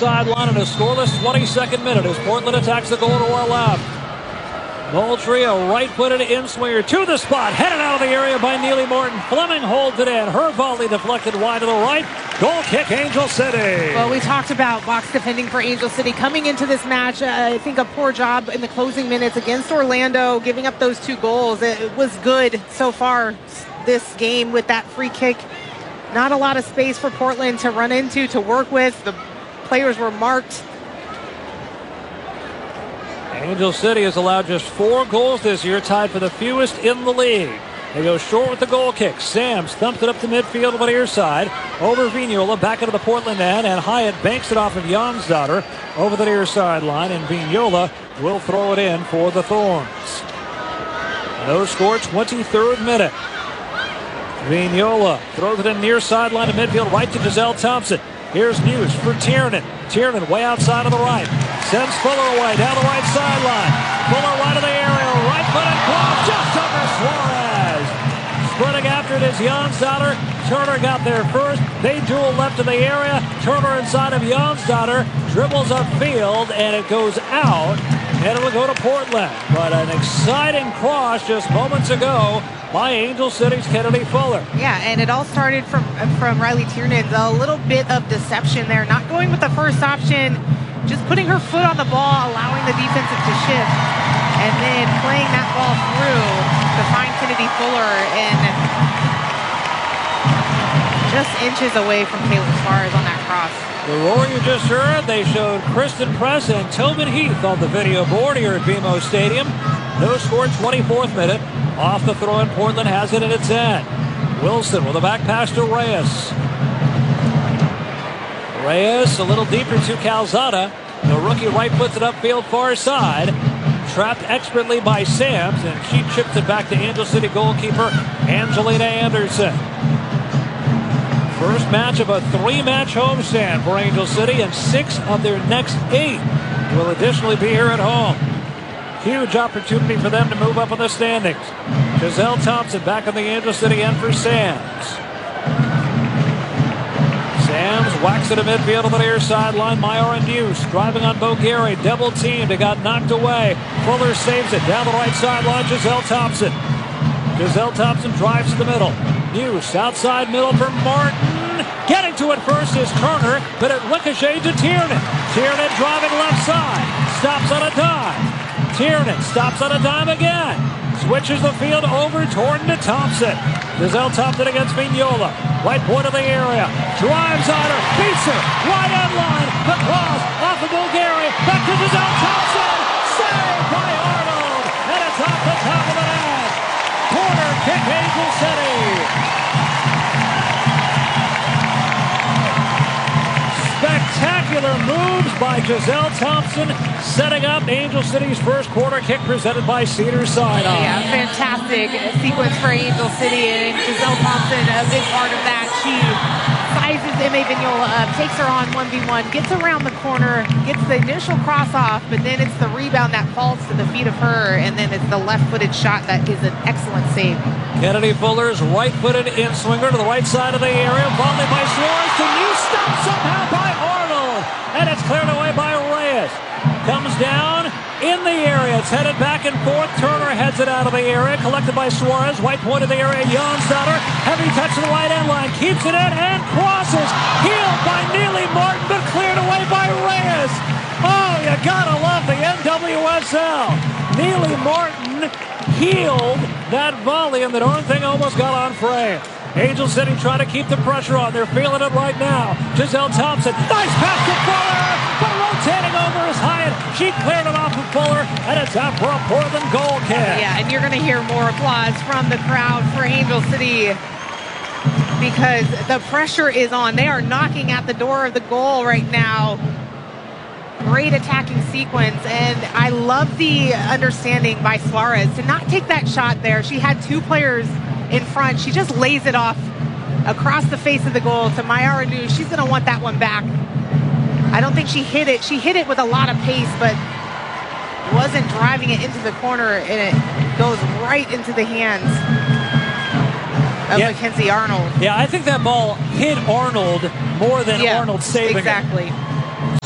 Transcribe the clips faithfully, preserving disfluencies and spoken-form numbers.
sideline in a scoreless twenty-second minute as Portland attacks the goal to our left. Moultrie, a right-footed in-swinger to the spot, headed out of the area by Neely Morton. Fleming holds it in. Her volley deflected wide to the right. Goal kick, Angel City. Well, we talked about box defending for Angel City coming into this match. Uh, I think a poor job in the closing minutes against Orlando, giving up those two goals. It, it was good so far this game with that free kick. Not a lot of space for Portland to run into, to work with. The players were marked. Angel City has allowed just four goals this year, tied for the fewest in the league. They go short with the goal kick. Sams thumped it up to midfield on the near side. Over Vignola, back into the Portland end, and Hyatt banks it off of Jonsdottir over the near sideline, and Vignola will throw it in for the Thorns. No score, twenty-third minute. Vignola throws it in near sideline to midfield, right to Giselle Thompson. Here's News for Tiernan. Tiernan way outside of the right. Sends Fuller away down the right sideline. Fuller right of the area. Right footed cross just over Suarez. Splitting after it is Jonsdottir. Turner got there first. They duel left of the area. Turner inside of Jonsdottir. Dribbles upfield and it goes out. And it will go to Portland. But an exciting cross just moments ago by Angel City's Kennedy Fuller. Yeah, and it all started from from Riley Tiernan. A little bit of deception there. Not going with the first option. Just putting her foot on the ball, allowing the defensive to shift. And then playing that ball through to find Kennedy Fuller. And just inches away from Taylor Suarez on that cross. The roar you just heard, they showed Kristen Press and Tobin Heath on the video board here at B M O Stadium. No score, twenty-fourth minute. Off the throw, and Portland has it in its end. Wilson with a back pass to Reyes. Reyes a little deeper to Calzada. The rookie right puts it upfield far side. Trapped expertly by Sams, and she chips it back to Angel City goalkeeper Angelina Anderson. First match of a three-match homestand for Angel City, and six of their next eight will additionally be here at home. Huge opportunity for them to move up in the standings. Giselle Thompson back on the Angel City end for Sams. Sams whacks it to midfield on the near sideline. Mayara News driving on Bogheri. Double teamed. It got knocked away. Fuller saves it down the right sideline. Giselle Thompson. Giselle Thompson drives to the middle. News outside middle for Martin. Getting to it first is Turner, but it ricochets to Tiernan. Tiernan driving left side. Stops on a dime. Tiernan stops on a dime again. Switches the field over toward to Thompson. Giselle Thompson against Vignola. Right point of the area. Drives on her. Beats her. Right end line. The cross off of Bulgari. Back to Giselle Thompson. Saved by Arnold. And it's off the top of the net. Corner kick, Angel City. Spectacular moves by Giselle Thompson, setting up Angel City's first corner kick presented by Cedars-Sinai. Yeah, fantastic sequence for Angel City, and Giselle Thompson, a big part of that. She sizes Ime Vignola up, takes her on one v one, gets around the corner, gets the initial cross off, but then it's the rebound that falls to the feet of her, and then it's the left-footed shot that is an excellent save. Kennedy Fuller's right-footed in-swinger to the right side of the area. Volley by Suarez to new stop somehow by Arnold. And it's cleared away by Reyes. Comes down in the area. It's headed back and forth. Turner heads it out of the area. Collected by Suarez. White point of the area. Jonsdottir. Heavy touch to the right end line. Keeps it in and crosses. Healed by Neely Martin, but cleared away by Reyes. Oh, you gotta love the N W S L. Neely Martin healed that volley, and the darn thing almost got on frame. Angel City trying to keep the pressure on. They're feeling it right now. Giselle Thompson. Nice pass to Fuller. But rotating over is Hyatt. She cleared it off of Fuller, and it's out for a Portland goal kick. Yeah, and you're going to hear more applause from the crowd for Angel City because the pressure is on. They are knocking at the door of the goal right now. Great attacking sequence, and I love the understanding by Suarez to not take that shot there. She had two players in front. She just lays it off across the face of the goal to Mayara News. She's going to want that one back. I don't think she hit it. She hit it with a lot of pace, but wasn't driving it into the corner, and it goes right into the hands of yeah. Mackenzie Arnold. Yeah, I think that ball hit Arnold more than yeah, Arnold saving exactly. it.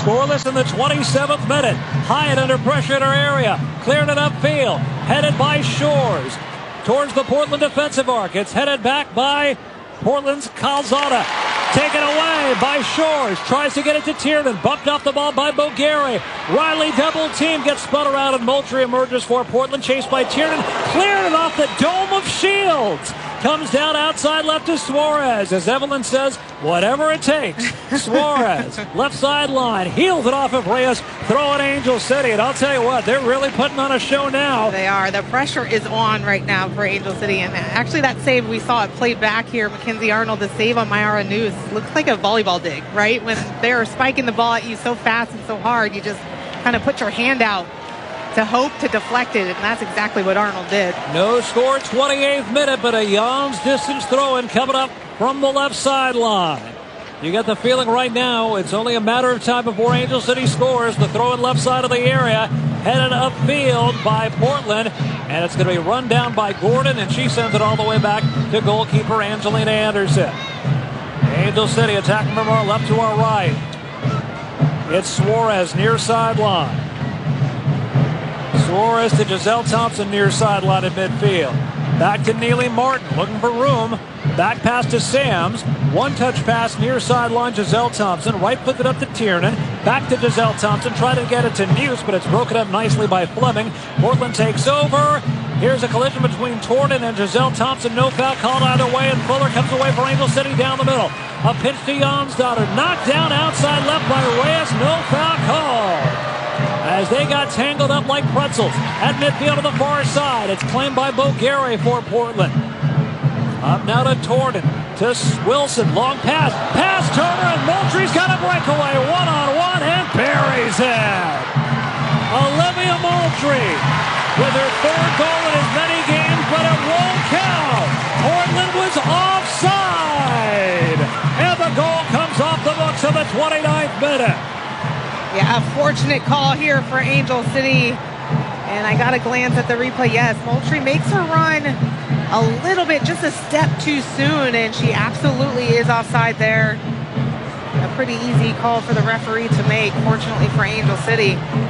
Scoreless in the twenty-seventh minute. Hyatt under pressure in her area. Cleared it upfield. Headed by Shores. Towards the Portland defensive arc. It's headed back by Portland's Calzada. Taken away by Shores. Tries to get it to Tiernan. Bumped off the ball by Bogueri. Riley double team. Gets spun around and Moultrie emerges for Portland. Chased by Tiernan. Cleared it off the dome of Shields. Comes down outside left to Suarez. As Evelyn says, whatever it takes. Suarez, left sideline. Heels it off of Reyes. Throw it Angel City. And I'll tell you what, they're really putting on a show now. They are. The pressure is on right now for Angel City. And actually that save, we saw it played back here. Mackenzie Arnold, the save on Myara News. Looks like a volleyball dig, right? When they're spiking the ball at you so fast and so hard, you just kind of put your hand out to hope to deflect it, and that's exactly what Arnold did. No score, twenty-eighth minute, but a Jans distance throw-in coming up from the left sideline. You get the feeling right now it's only a matter of time before Angel City scores. The throw-in left side of the area, headed upfield by Portland, and it's going to be run down by Gordon, and she sends it all the way back to goalkeeper Angelina Anderson. Angel City attacking from our left to our right. It's Suarez near sideline. Suarez to Giselle Thompson near sideline at midfield. Back to Neely Martin looking for room. Back pass to Sams. One touch pass near sideline. Giselle Thompson. Right flipped it up to Tiernan. Back to Giselle Thompson. Trying to get it to Neuse, but it's broken up nicely by Fleming. Portland takes over. Here's a collision between Torden and Giselle Thompson. No foul called either way, and Fuller comes away for Angel City down the middle. A pitch to Jonsdottir. Knocked down outside left by Reyes. No foul called. As they got tangled up like pretzels at midfield to the far side. It's claimed by Bogueri for Portland. Up now to Torden, to Wilson, long pass, pass Turner, and Moultrie's got a breakaway, one-on-one, and buries it. Olivia Moultrie with her third goal in as many games, but it won't count. Portland was offside, and the goal comes off the books of the twenty-ninth minute. Yeah, a fortunate call here for Angel City. And I got a glance at the replay. Yes, Moultrie makes her run a little bit, just a step too soon, and she absolutely is offside there. A pretty easy call for the referee to make, fortunately for Angel City.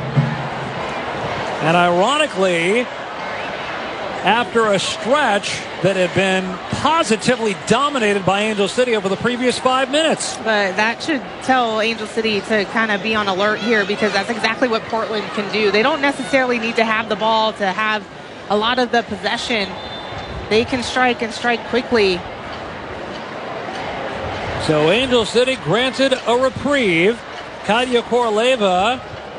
And ironically, after a stretch that had been positively dominated by Angel City over the previous five minutes. But that should tell Angel City to kind of be on alert here, because that's exactly what Portland can do. They don't necessarily need to have the ball to have a lot of the possession. They can strike and strike quickly. So Angel City granted a reprieve. Katya Koroleva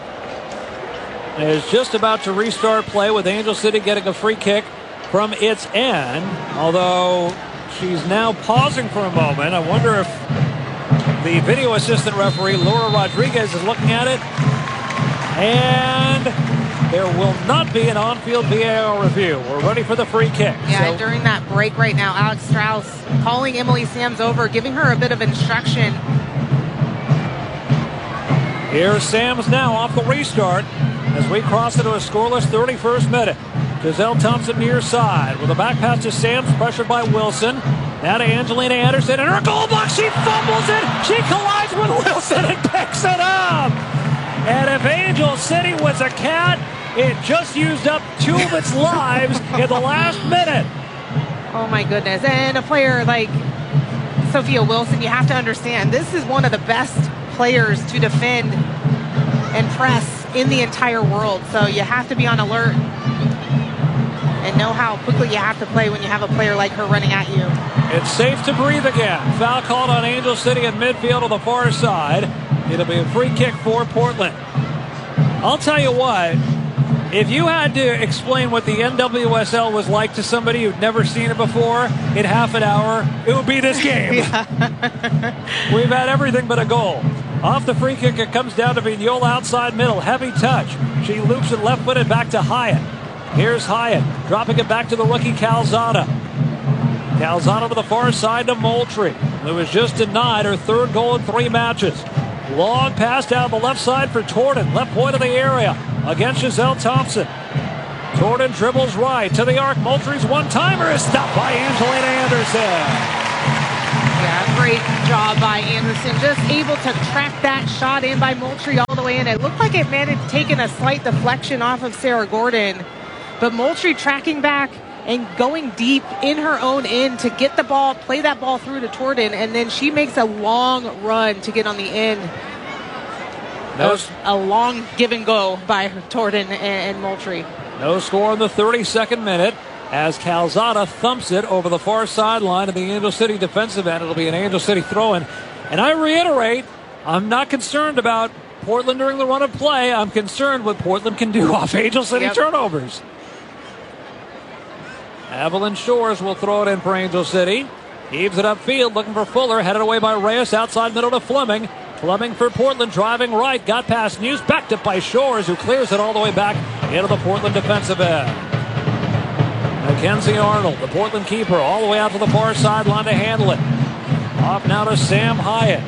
is just about to restart play with Angel City getting a free kick from its end, although she's now pausing for a moment. I wonder if the video assistant referee, Laura Rodriguez, is looking at it. And there will not be an on-field V A R review. We're ready for the free kick. Yeah, so, during that break right now, Alex Strauss calling Emily Sams over, giving her a bit of instruction. Here's Sams now off the restart as we cross into a scoreless thirty-first minute. Giselle Thompson near side with a back pass to Sams, pressured by Wilson. Now to Angelina Anderson in her goal box. She fumbles it. She collides with Wilson and picks it up. And if Angel City was a cat, it just used up two of its lives in the last minute. Oh my goodness. And a player like Sophia Wilson, you have to understand, this is one of the best players to defend and press in the entire world. So you have to be on alert and know how quickly you have to play when you have a player like her running at you. It's safe to breathe again. Foul called on Angel City in midfield on the far side. It'll be a free kick for Portland. I'll tell you what, if you had to explain what the N W S L was like to somebody who'd never seen it before in half an hour, it would be this game. We've had everything but a goal. Off the free kick, it comes down to Vignola outside middle. Heavy touch. She loops it left-footed back to Hyatt. Here's Hyatt, dropping it back to the rookie Calzada. Calzada to the far side to Moultrie, who was just denied her third goal in three matches. Long pass down the left side for Torden, left point of the area against Giselle Thompson. Torden dribbles right to the arc. Moultrie's one-timer is stopped by Angelina Anderson. Yeah, great job by Anderson. Just able to track that shot in by Moultrie all the way in. It looked like it may have taken a slight deflection off of Sarah Gordon. But Moultrie tracking back and going deep in her own end to get the ball, play that ball through to Torden, and then she makes a long run to get on the end. That was a long give and go by Torden and, and Moultrie. No score in the thirty-second minute as Calzada thumps it over the far sideline of the Angel City defensive end. It'll be an Angel City throw-in. And I reiterate, I'm not concerned about Portland during the run of play. I'm concerned what Portland can do off Angel City yep. turnovers. Evelyn Shores will throw it in for Angel City. Heaves it upfield, looking for Fuller. Headed away by Reyes, outside middle to Fleming. Fleming for Portland, driving right. Got past News, backed up by Shores, who clears it all the way back into the Portland defensive end. Mackenzie Arnold, the Portland keeper, all the way out to the far sideline to handle it. Off now to Sam Hyatt.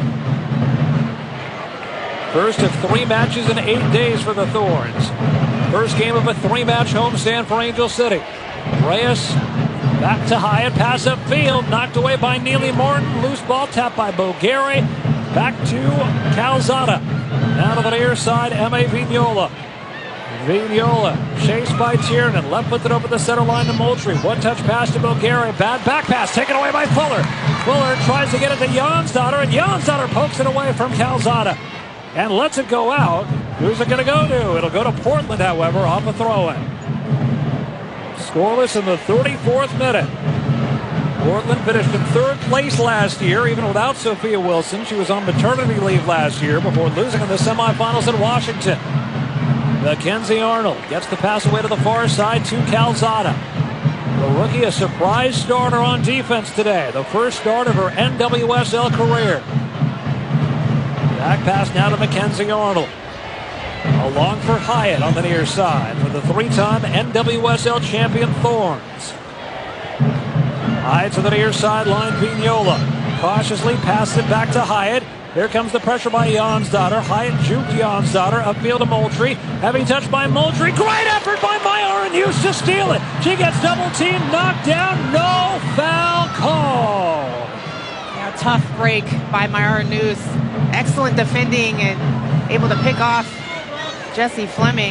First of three matches in eight days for the Thorns. First game of a three-match homestand for Angel City. Reyes back to Hyatt, pass upfield, knocked away by Neely Martin. Loose ball tapped by Bogary. Back to Calzada. Now to the near side, M A Vignola. Vignola chased by Tiernan. Left footed over the center line to Moultrie. One touch pass to Bogary. Bad back pass taken away by Fuller. Fuller tries to get it to Jonsdottir, and Jonsdottir pokes it away from Calzada and lets it go out. Who's it going to go to? It'll go to Portland, however, off a throw-in. Scoreless in the thirty-fourth minute. Portland finished in third place last year, even without Sophia Wilson. She was on maternity leave last year before losing in the semifinals in Washington. Mackenzie Arnold gets the pass away to the far side to Calzada. The rookie, a surprise starter on defense today. The first start of her N W S L career. Back pass now to Mackenzie Arnold. Along for Hyatt on the near side for the three-time N W S L champion Thorns. Hyatt to the near sideline, Vignola. Cautiously passes it back to Hyatt. Here comes the pressure by Jonsdottir. Hyatt juked Jonsdottir. Upfield to Moultrie. Heavy touch by Moultrie. Great effort by Myron Hughes to steal it. She gets double teamed, knocked down. No foul call. Yeah, tough break by Myron Hughes. Excellent defending and able to pick off Jessie Fleming.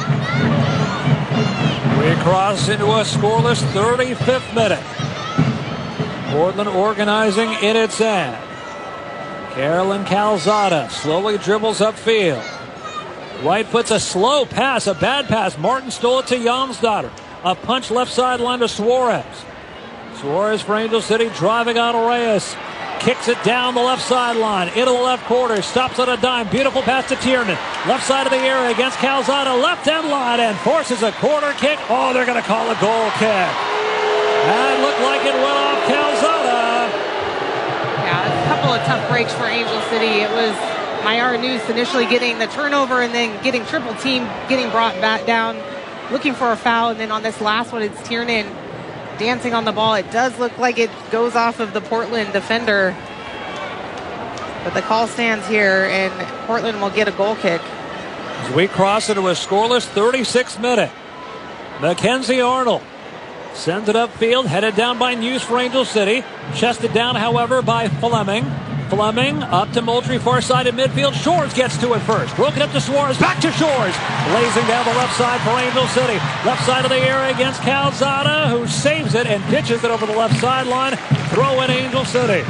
We cross into a scoreless thirty-fifth minute. Portland organizing in its end. Carolyn Calzada slowly dribbles upfield. Right puts a slow pass, a bad pass. Martin stole it to Jonsdottir. A punch left sideline to Suarez. Suarez for Angel City driving on Reyes. Kicks it down the left sideline into the left quarter. Stops on a dime. Beautiful pass to Tiernan. Left side of the area against Calzada. Left end line and forces a corner kick. Oh, they're going to call a goal kick. That looked like it went off Calzada. Yeah, a couple of tough breaks for Angel City. It was Myara News initially getting the turnover and then getting triple team, getting brought back down, looking for a foul. And then on this last one, it's Tiernan dancing on the ball. It does look like it goes off of the Portland defender. But the call stands here, and Portland will get a goal kick. As we cross into a scoreless thirty-sixth minute. Mackenzie Arnold sends it upfield, headed down by News for Angel City. Chested down, however, by Fleming. Fleming up to Moultrie, far side in midfield. Shores gets to it first. Broken up to Suarez, back to Shores. Blazing down the left side for Angel City. Left side of the area against Calzada, who saves it and ditches it over the left sideline. Throw in Angel City.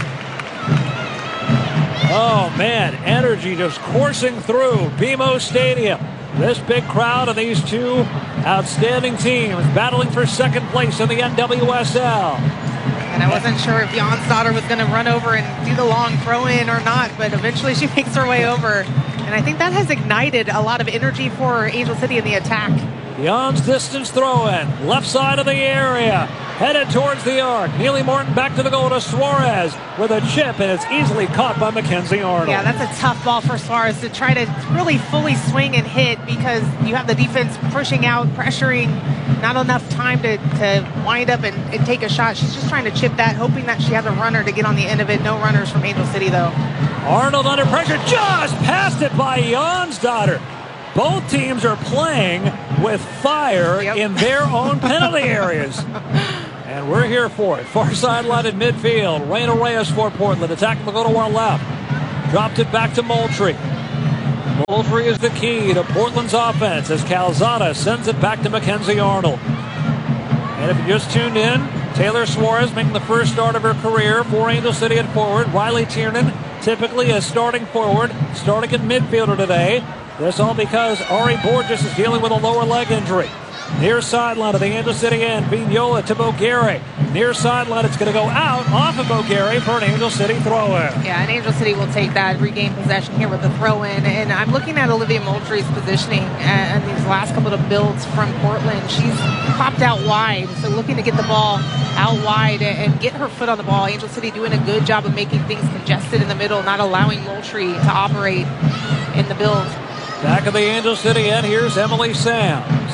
Oh, man, energy just coursing through B M O Stadium. This big crowd and these two outstanding teams battling for second place in the N W S L. And I wasn't sure if Jonsdottir was going to run over and do the long throw-in or not, but eventually she makes her way over. And I think that has ignited a lot of energy for Angel City in the attack. Jan's distance throw-in, left side of the area, headed towards the arc. Neely Martin back to the goal to Suarez with a chip, and it's easily caught by Mackenzie Arnold. Yeah, that's a tough ball for Suarez to try to really fully swing and hit because you have the defense pushing out, pressuring, not enough time to, to wind up and, and take a shot. She's just trying to chip that, hoping that she has a runner to get on the end of it. No runners from Angel City, though. Arnold under pressure, just passed it by Jonsdottir. Both teams are playing with fire yep. in their own penalty areas. And we're here for it. Far sideline in midfield. Reyna Reyes for Portland. Attacking will go to our left. Dropped it back to Moultrie. Moultrie is the key to Portland's offense as Calzada sends it back to Mackenzie Arnold. And if you just tuned in, Taylor Suarez making the first start of her career for Angel City at forward. Riley Tiernan, typically a starting forward, starting at midfielder today. This all because Ari Borges is dealing with a lower leg injury. Near sideline of the Angel City end, Vignola to Bogueri. Near sideline, it's going to go out off of Bogueri for an Angel City throw-in. Yeah, and Angel City will take that regain possession here with the throw-in. And I'm looking at Olivia Moultrie's positioning and these last couple of builds from Portland. She's popped out wide, so looking to get the ball out wide and get her foot on the ball. Angel City doing a good job of making things congested in the middle, not allowing Moultrie to operate in the build. Back of the Angel City end, here's Emily Sams.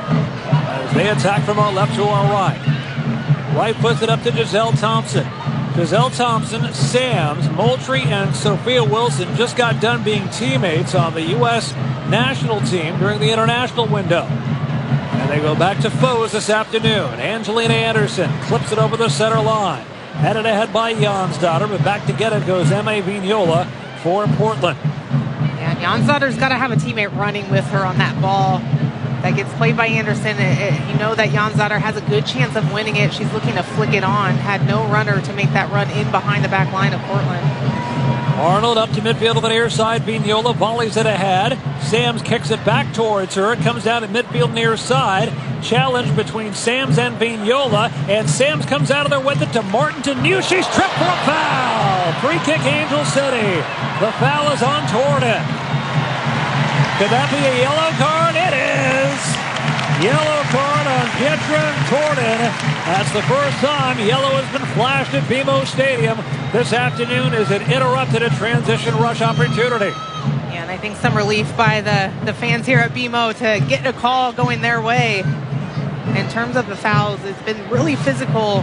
As they attack from our left to our right. Right puts it up to Giselle Thompson. Giselle Thompson, Sams, Moultrie, and Sophia Wilson just got done being teammates on the U S national team during the international window. And they go back to foes this afternoon. Angelina Anderson clips it over the center line. Headed ahead by Jansdotter, but back to get it goes M A Vignola for Portland. Yeah, Jansdotter's got to have a teammate running with her on that ball. That gets played by Anderson. It, it, you know that Jansdotter has a good chance of winning it. She's looking to flick it on. Had no runner to make that run in behind the back line of Portland. Arnold up to midfield to the near side. Vignola volleys it ahead. Sams kicks it back towards her. It comes down to midfield near side. Challenge between Sams and Vignola. And Sams comes out of there with it to Martin to New. She's tripped for a foul. Free kick Angel City. The foul is on Torden. Could that be a yellow card? It is. Yellow card on Pietra Torden. That's the first time yellow has been flashed at B M O Stadium this afternoon as it interrupted a transition rush opportunity. Yeah, and I think some relief by the, the fans here at B M O to get a call going their way. In terms of the fouls, it's been really physical.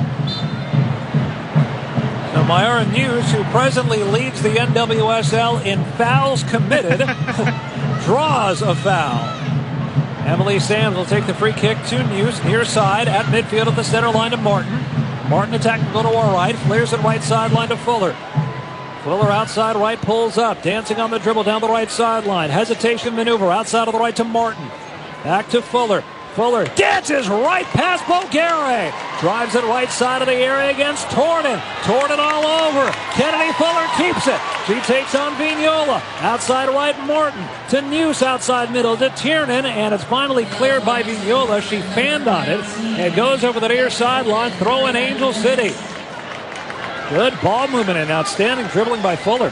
So Myra News, who presently leads the N W S L in fouls committed, draws a foul. Emily Sams will take the free kick to News, near side at midfield at the center line to Martin. Martin attacking go to our right, flares it right sideline to Fuller. Fuller outside right, pulls up, dancing on the dribble down the right sideline. Hesitation maneuver outside of the right to Martin. Back to Fuller. Fuller dances right past Bogueri. Drives it right side of the area against Torden. Torden all over. Kennedy Fuller keeps it. She takes on Vignola. Outside right, Martin. To News outside middle to Tiernan. And it's finally cleared by Vignola. She fanned on it. It goes over the near sideline. Throw in Angel City. Good ball movement and outstanding dribbling by Fuller.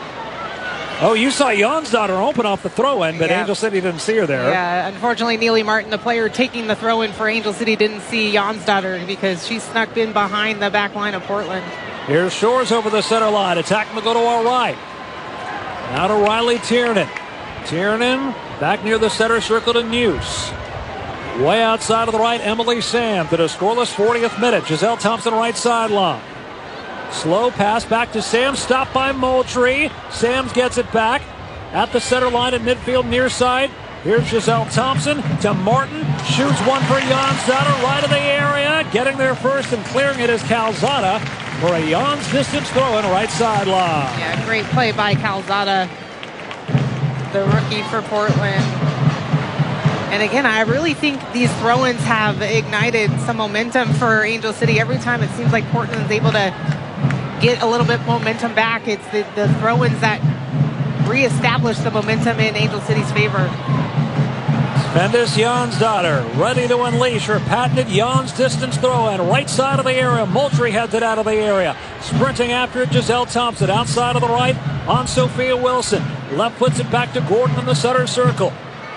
Oh, you saw Jansdotter open off the throw-in, but yeah. Angel City didn't see her there. Yeah, unfortunately, Neely Martin, the player taking the throw-in for Angel City, didn't see Jansdotter because she snuck in behind the back line of Portland. Here's Shores over the center line. Attacking to go to our right. Now to Riley Tiernan. Tiernan back near the center circle to News. Way outside of the right, Emily Sam to the scoreless fortieth minute. Giselle Thompson right sideline. Slow pass back to Sams, stopped by Moultrie. Sams gets it back at the center line in midfield near side. Here's Giselle Thompson to Martin. Shoots one for Jansdotter right of the area. Getting there first and clearing it is Calzada for a Jans distance throw in right sideline. Yeah, great play by Calzada, the rookie for Portland. And again, I really think these throw-ins have ignited some momentum for Angel City. Every time it seems like Portland is able to get a little bit momentum back. It's the, the throw-ins that reestablish the momentum in Angel City's favor. Spendis Jansdotter ready to unleash her patented Jans distance throw-in right side of the area. Moultrie heads it out of the area. Sprinting after it, Giselle Thompson outside of the right on Sophia Wilson. Left puts it back to Gordon in the center circle.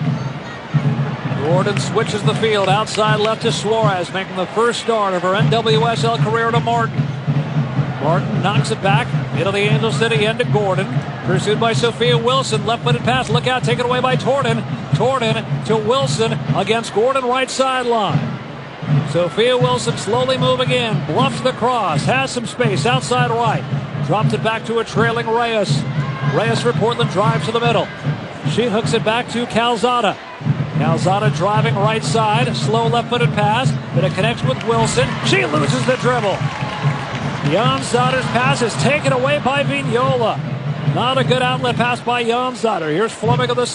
Gordon switches the field outside left to Suarez, making the first start of her N W S L career to Martin. Martin knocks it back into the Angel City end to Gordon. Pursued by Sophia Wilson. Left-footed pass. Look out. Taken away by Torden. Torden to Wilson against Gordon right sideline. Sophia Wilson slowly moving in. Bluffs the cross. Has some space outside right. Drops it back to a trailing Reyes. Reyes for Portland drives to the middle. She hooks it back to Calzada. Calzada driving right side. Slow left-footed pass. But it connects with Wilson. She loses the dribble. Janzadder's pass is taken away by Vignola. Not a good outlet pass by Janzader. Here's Fleming of the